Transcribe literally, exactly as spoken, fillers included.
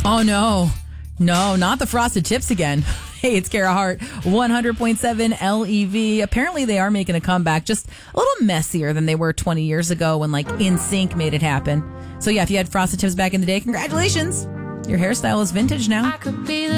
Oh, no. No, not the Frosted Tips again. Hey, it's Kara Hart, one hundred point seven L E V. Apparently, they are making a comeback, just a little messier than they were twenty years ago when, like, NSYNC made it happen. So, yeah, if you had Frosted Tips back in the day, congratulations. Your hairstyle is vintage now. I could be the